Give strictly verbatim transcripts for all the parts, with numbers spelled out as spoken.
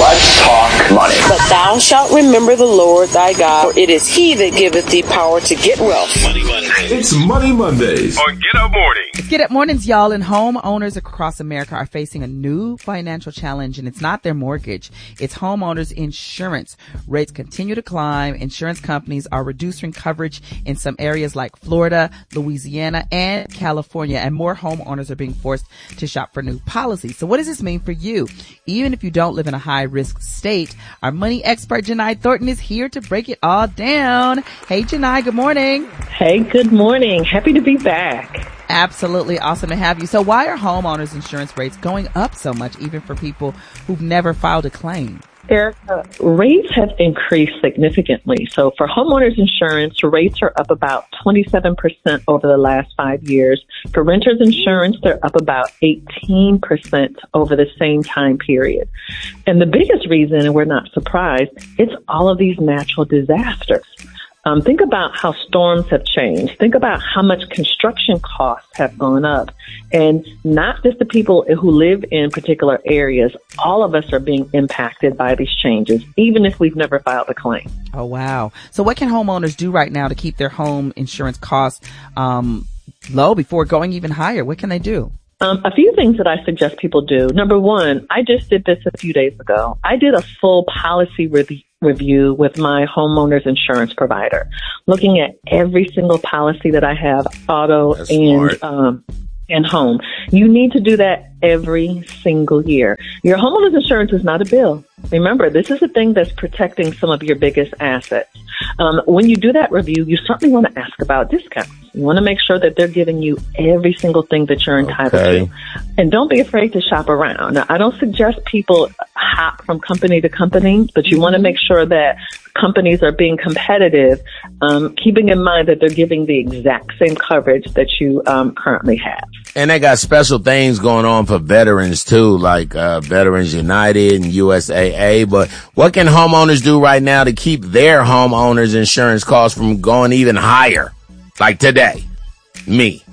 Let's talk money. But thou shalt remember the Lord thy God, for it is he that giveth thee power to get wealth. Money Mondays. It's Money Mondays on Get Up Morning. It's Get Up Mornings, y'all, and homeowners across America are facing a new financial challenge, and it's not their mortgage. It's homeowners insurance. Rates continue to climb. Insurance companies are reducing coverage in some areas like Florida, Louisiana, and California, and more homeowners are being forced to shop for new policies. So what does this mean for you? Even if you don't live in a high-risk state, our money expert, Janai Thornton, is here to break it all down. Hey, Janai, good morning. Hey, good morning. Happy to be back. Absolutely awesome to have you. So why are homeowners insurance rates going up so much, even for people who've never filed a claim? Erica, rates have increased significantly. So for homeowners insurance, rates are up about twenty-seven percent over the last five years. For renters insurance, they're up about eighteen percent over the same time period. And the biggest reason, and we're not surprised, it's all of these natural disasters. Um, think about how storms have changed. Think about how much construction costs have gone up. And not just the people who live in particular areas, all of us are being impacted by these changes, even if we've never filed a claim. Oh, wow. So what can homeowners do right now to keep their home insurance costs um, low before going even higher? What can they do? Um, a few things that I suggest people do. Number one, I just did this a few days ago. I did a full policy review. review with my homeowner's insurance provider, looking at every single policy that I have, auto That's and smart. um and home. You need to do that every single year. Your homeowner's insurance is not a bill. Remember, this is a thing that's protecting some of your biggest assets. Um, when you do that review, you certainly want to ask about discounts. You want to make sure that they're giving you every single thing that you're entitled Okay. to. And don't be afraid to shop around. Now, I don't suggest people hop from company to company, but you want to make sure that companies are being competitive, um, keeping in mind that they're giving the exact same coverage that you um, currently have. And they got special things going on for veterans too, like uh Veterans United and U S A A. But what can homeowners do right now to keep their homeowners insurance costs from going even higher? Like today, me.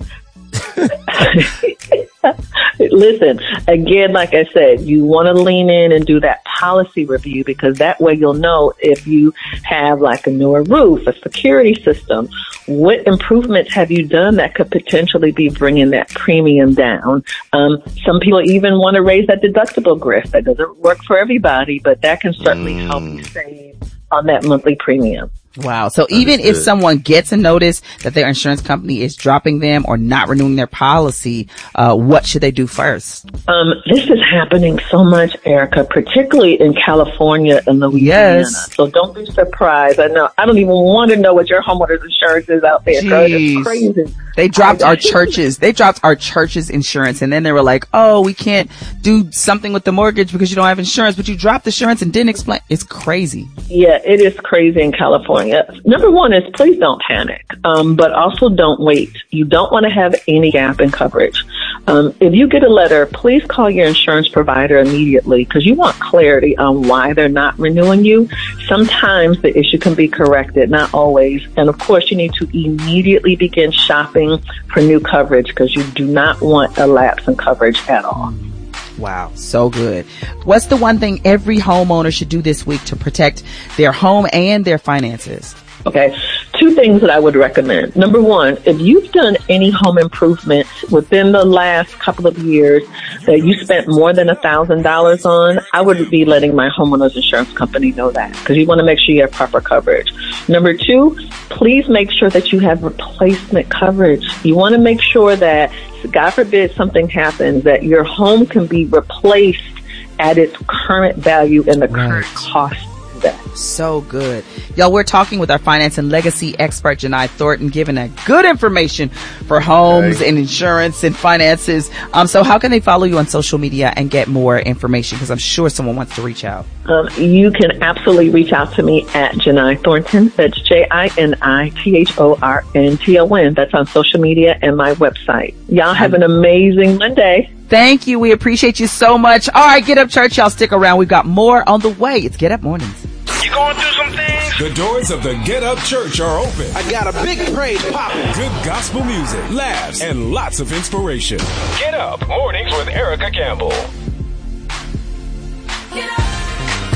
Listen, again, like I said, you want to lean in and do that policy review, because that way you'll know if you have like a newer roof, a security system, what improvements have you done that could potentially be bringing that premium down. Um, some people even want to raise that deductible grift. That doesn't work for everybody, but that can certainly mm. help you save on that monthly premium. Wow. So even if someone gets a notice that their insurance company is dropping them or not renewing their policy, uh, what should they do first? Um, this is happening so much, Erica, particularly in California and Louisiana. Yes. So don't be surprised. I know. I don't even want to know what your homeowner's insurance is out there. Girl. It's crazy. They dropped our churches. They dropped our church's insurance, and then they were like, "Oh, we can't do something with the mortgage because you don't have insurance." But you dropped the insurance and didn't explain. It's crazy. Yeah, it is crazy in California. Number one is please don't panic, um, but also don't wait. You don't want to have any gap in coverage. Um, if you get a letter, please call your insurance provider immediately, because you want clarity on why they're not renewing you. Sometimes the issue can be corrected, not always. And of course, you need to immediately begin shopping for new coverage, because you do not want a lapse in coverage at all. Wow, so good. What's the one thing every homeowner should do this week to protect their home and their finances? Okay, two things that I would recommend. Number one, if you've done any home improvements within the last couple of years that you spent more than one thousand dollars on, I would be letting my homeowner's insurance company know that, because you want to make sure you have proper coverage. Number two, please make sure that you have replacement coverage. You want to make sure that, God forbid something happens, that your home can be replaced at its current value and the Right. current cost. That. So good. Y'all, we're talking with our finance and legacy expert, Janai Thornton, giving a good information for homes Okay. and insurance and finances. Um, so how can they follow you on social media and get more information? Because I'm sure someone wants to reach out. Um, you can absolutely reach out to me at Janai Thornton. That's J I N I T H O R N T O N. That's on social media and my website. Y'all have an amazing Monday. Thank you. We appreciate you so much. All right, Get Up Church. Y'all stick around. We've got more on the way. It's Get Up Mornings. You going through some things? The doors of the Get Up Church are open. I got a big praise popping. Good gospel music, laughs, and lots of inspiration. Get Up Mornings with Erica Campbell. Get up,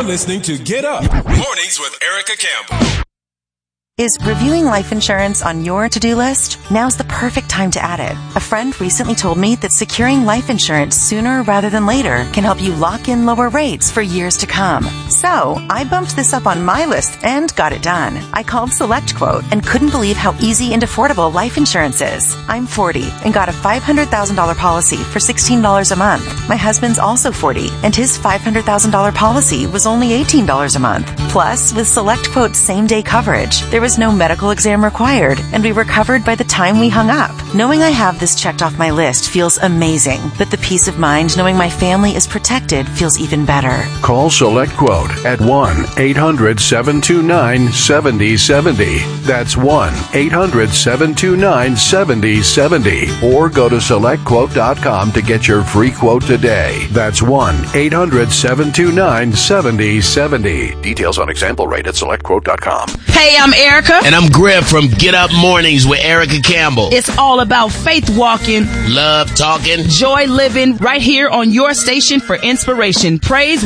You're listening to Get Up Mornings with Erica Campbell. Is reviewing life insurance on your to-do list? Now's the perfect time to add it. A friend recently told me that securing life insurance sooner rather than later can help you lock in lower rates for years to come. So, I bumped this up on my list and got it done. I called SelectQuote and couldn't believe how easy and affordable life insurance is. I'm forty and got a five hundred thousand dollars policy for sixteen dollars a month. My husband's also forty and his five hundred thousand dollars policy was only eighteen dollars a month. Plus, with SelectQuote's same-day coverage, there was no medical exam required, and we were covered by the time we hung up. Knowing I have this checked off my list feels amazing, but the peace of mind knowing my family is protected feels even better. Call SelectQuote at one eight hundred seven two nine seven zero seven zero. That's one eight hundred seven two nine seven zero seven zero. Or go to select quote dot com to get your free quote today. That's one eight hundred seven two nine seven zero seven zero. Details on example rate at select quote dot com. Hey, I'm Erica. And I'm Griff from Get Up Mornings with Erica Campbell. It's all about faith walking, love talking, joy living, right here on your station for inspiration. Praise.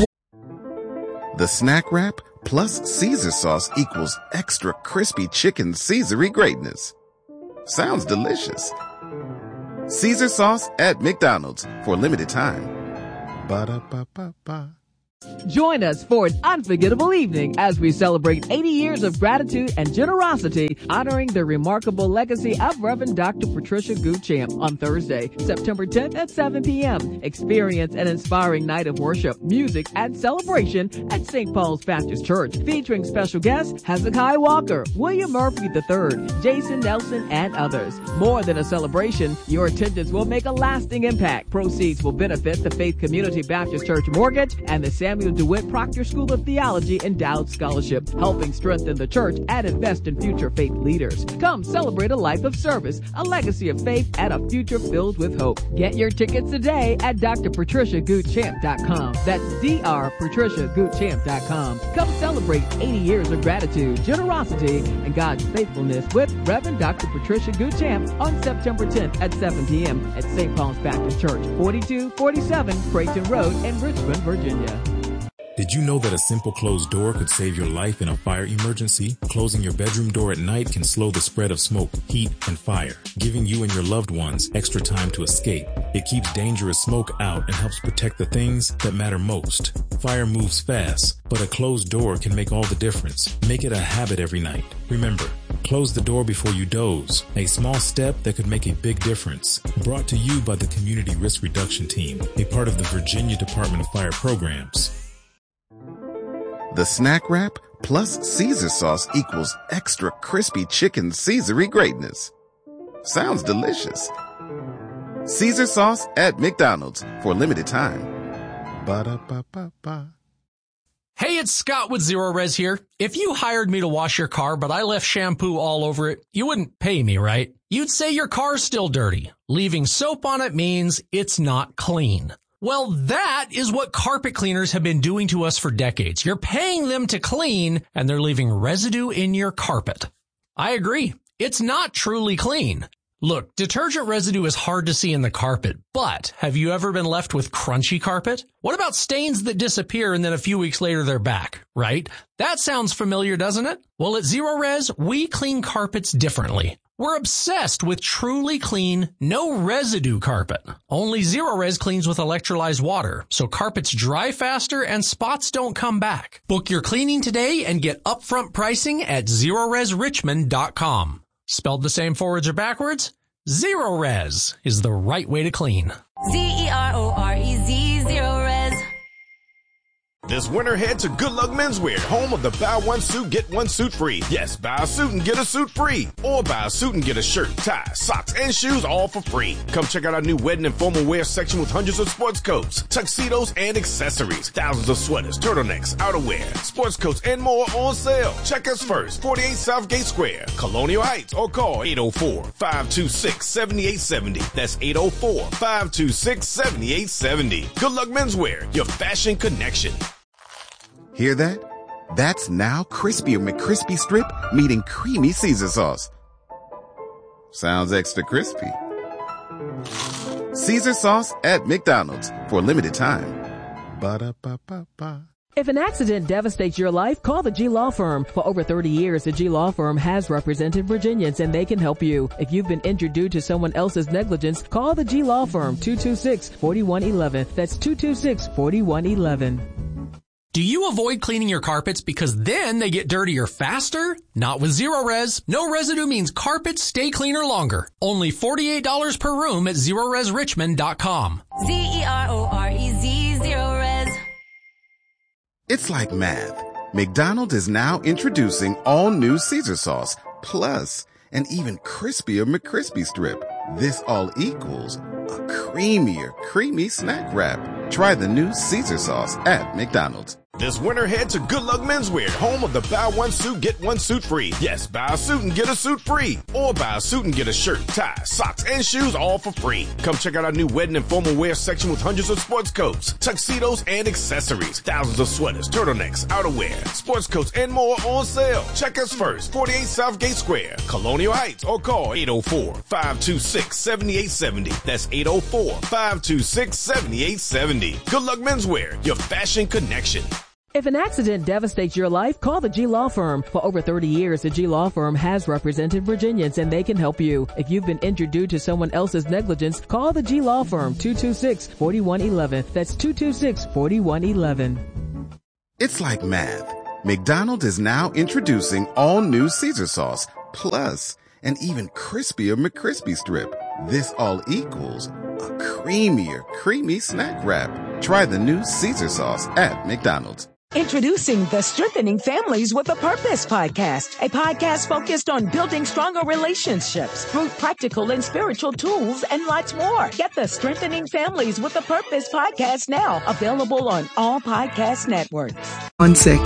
The Snack Wrap plus Caesar sauce equals extra crispy chicken Caesar-y greatness. Sounds delicious. Caesar sauce at McDonald's for a limited time. Ba-da-ba-ba-ba. Join us for an unforgettable evening as we celebrate eighty years of gratitude and generosity, honoring the remarkable legacy of Reverend Doctor Patricia Guchamp on Thursday, September tenth at seven p.m. Experience an inspiring night of worship, music, and celebration at Saint Paul's Baptist Church, featuring special guests Hezekiah Walker, William Murphy the third, Jason Nelson, and others. More than a celebration, your attendance will make a lasting impact. Proceeds will benefit the Faith Community Baptist Church Mortgage and the Samuel DeWitt Proctor School of Theology Endowed Scholarship, helping strengthen the church and invest in future faith leaders. Come celebrate a life of service, a legacy of faith, and a future filled with hope. Get your tickets today at d r patricia guchamp dot com. That's d r patricia guchamp dot com. Come celebrate eighty years of gratitude, generosity, and God's faithfulness with Reverend Doctor Patricia Guchamp on September tenth at seven p.m. at Saint Paul's Baptist Church, forty-two forty-seven Creighton Road in Richmond, Virginia. Did you know that a simple closed door could save your life in a fire emergency? Closing your bedroom door at night can slow the spread of smoke, heat, and fire, giving you and your loved ones extra time to escape. It keeps dangerous smoke out and helps protect the things that matter most. Fire moves fast, but a closed door can make all the difference. Make it a habit every night. Remember, close the door before you doze. A small step that could make a big difference. Brought to you by the Community Risk Reduction Team, a part of the Virginia Department of Fire Programs. The Snack Wrap plus Caesar sauce equals extra crispy chicken Caesar-y greatness. Sounds delicious. Caesar sauce at McDonald's for a limited time. Ba-da-ba-ba-ba. Hey, it's Scott with Zero Res here. If you hired me to wash your car, but I left shampoo all over it, you wouldn't pay me, right? You'd say your car's still dirty. Leaving soap on it means it's not clean. Well, that is what carpet cleaners have been doing to us for decades. You're paying them to clean, and they're leaving residue in your carpet. I agree. It's not truly clean. Look, detergent residue is hard to see in the carpet, but have you ever been left with crunchy carpet? What about stains that disappear and then a few weeks later they're back, right? That sounds familiar, doesn't it? Well, at Zero Res, we clean carpets differently. We're obsessed with truly clean, no residue carpet. Only Zero Res cleans with electrolyzed water, so carpets dry faster and spots don't come back. Book your cleaning today and get upfront pricing at zero res richmond dot com. Spelled the same forwards or backwards? Zero Res is the right way to clean. Z E R O R E Z, Zero Res. This winter, head to Good Luck Menswear, home of the buy one suit, get one suit free. Yes, buy a suit and get a suit free. Or buy a suit and get a shirt, tie, socks, and shoes all for free. Come check out our new wedding and formal wear section with hundreds of sports coats, tuxedos, and accessories. Thousands of sweaters, turtlenecks, outerwear, sports coats, and more on sale. Check us first, forty-eight Southgate Square, Colonial Heights, or call eight oh four, five two six, seven eight seven oh. That's eight oh four, five two six, seven eight seven oh. Good Luck Menswear, your fashion connection. Hear that? That's now Crispy McCrispy Strip meeting creamy Caesar sauce. Sounds extra crispy. Caesar sauce at McDonald's for a limited time. Ba-da-ba-ba-ba. If an accident devastates your life, call the G Law Firm. For over thirty years, the G Law Firm has represented Virginians, and they can help you. If you've been injured due to someone else's negligence, call the G Law Firm, two two six, four one one one. That's two two six, four one one one. Do you avoid cleaning your carpets because then they get dirtier faster? Not with Zero Res. No residue means carpets stay cleaner longer. Only forty-eight dollars per room at zero res richmond dot com. Z E R O R E Z, Zero Res. It's like math. McDonald's is now introducing all new Caesar sauce, plus an even crispier McCrispy strip. This all equals a creamier, creamy snack wrap. Try the new Caesar sauce at McDonald's. This winter, head to Good Luck Menswear, home of the buy one suit, get one suit free. Yes, buy a suit and get a suit free. Or buy a suit and get a shirt, tie, socks, and shoes all for free. Come check out our new wedding and formal wear section with hundreds of sports coats, tuxedos, and accessories. Thousands of sweaters, turtlenecks, outerwear, sports coats, and more on sale. Check us first, forty-eight Southgate Square, Colonial Heights, or call eight oh four, five two six, seven eight seven oh. That's eight oh four, five two six, seven eight seven oh. Good Luck Menswear, your fashion connection. If an accident devastates your life, call the G Law Firm. For over thirty years, the G Law Firm has represented Virginians, and they can help you. If you've been injured due to someone else's negligence, call the G Law Firm, two two six, four one one one. That's two two six, four one one one. It's like math. McDonald's is now introducing all new Caesar sauce, plus an even crispier McCrispy strip. This all equals a creamier, creamy snack wrap. Try the new Caesar sauce at McDonald's. Introducing the Strengthening Families with a Purpose podcast, a podcast focused on building stronger relationships through practical and spiritual tools and lots more. Get the Strengthening Families with a Purpose podcast now, available on all podcast networks. One six.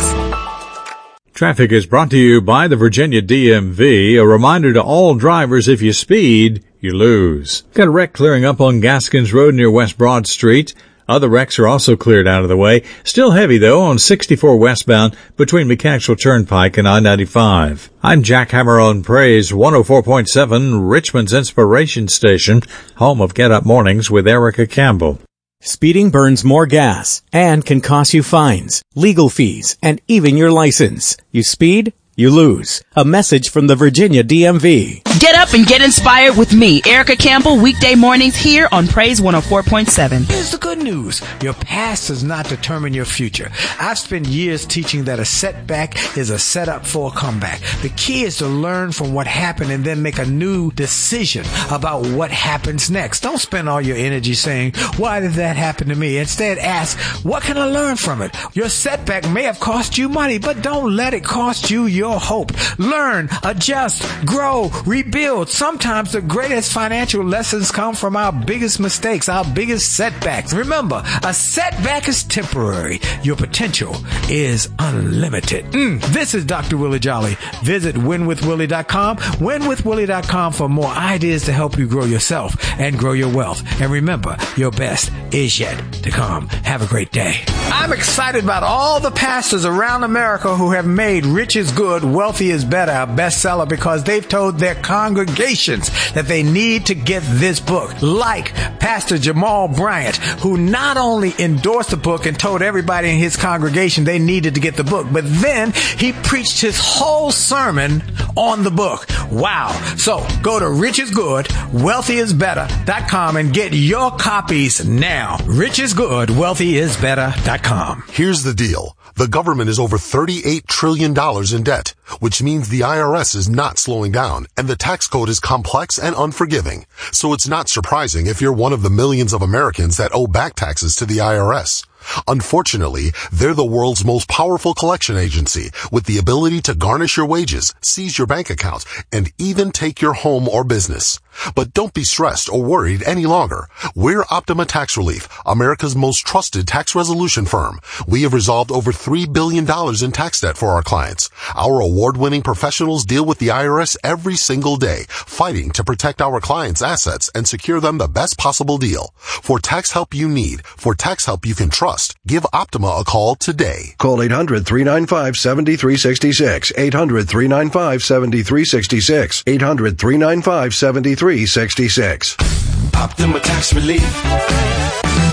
Traffic is brought to you by the Virginia D M V. A reminder to all drivers, if you speed, you lose. Got a wreck clearing up on Gaskins Road near West Broad Street. Other wrecks are also cleared out of the way. Still heavy, though, on sixty-four westbound between McCaskill Turnpike and I ninety-five. I'm Jack Hammer on Praise one oh four point seven, Richmond's Inspiration Station, home of Get Up Mornings with Erica Campbell. Speeding burns more gas and can cost you fines, legal fees, and even your license. You speed, you lose. A message from the Virginia D M V. Get up and get inspired with me, Erica Campbell, weekday mornings here on Praise one oh four point seven. Here's the good news. Your past does not determine your future. I've spent years teaching that a setback is a setup for a comeback. The key is to learn from what happened and then make a new decision about what happens next. Don't spend all your energy saying, why did that happen to me? Instead, ask, what can I learn from it? Your setback may have cost you money, but don't let it cost you your hope. Learn, adjust, grow, rebuild. Sometimes the greatest financial lessons come from our biggest mistakes, our biggest setbacks. Remember, a setback is temporary. Your potential is unlimited. Mm, this is Doctor Willie Jolly. Visit win with willie dot com, win with willie dot com for more ideas to help you grow yourself and grow your wealth. And remember, your best is yet to come. Have a great day. I'm excited about all the pastors around America who have made Rich is Good, Wealthy is Better a bestseller because they've told their congregations that they need to get this book. Like Pastor Jamal Bryant, who not only endorsed the book and told everybody in his congregation they needed to get the book, but then he preached his whole sermon on the book. Wow. So go to rich is good, wealthy is better dot com and get your copies now. rich is good, wealthy is better dot com. Here's the deal. The government is over thirty-eight trillion dollars in debt, which means the I R S is not slowing down, and the tax code is complex and unforgiving. So it's not surprising if you're one of the millions of Americans that owe back taxes to the I R S. Unfortunately, they're the world's most powerful collection agency with the ability to garnish your wages, seize your bank account, and even take your home or business. But don't be stressed or worried any longer. We're Optima Tax Relief, America's most trusted tax resolution firm. We have resolved over three billion dollars in tax debt for our clients. Our award-winning professionals deal with the I R S every single day, fighting to protect our clients' assets and secure them the best possible deal. For tax help you need, for tax help you can trust, give Optima a call today. Call eight hundred, three nine five, seven three six six. eight hundred, three nine five, seven three six six. eight hundred, three nine five, seven three six six. Optima Tax Relief.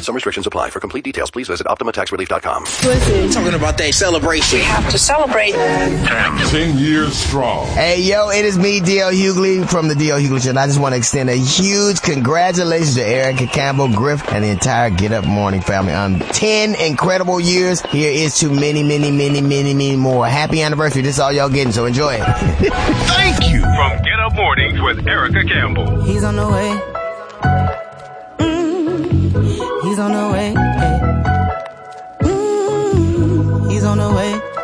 Some restrictions apply. For complete details, please visit Optima Tax Relief dot com. Listen, talking about that celebration. We have to celebrate. Ten years strong. Hey, yo, it is me, D L Hughley from the D L Hughley Show. And I just want to extend a huge congratulations to Erica Campbell, Griff, and the entire Get Up Morning family on ten incredible years. Here is to many, many, many, many, many more. Happy anniversary. This is all y'all getting, so enjoy it. Thank you. From Get Up Mornings with Erica Campbell. He's on the way. Mm, he's on the way. Hey. Mm, he's on the way.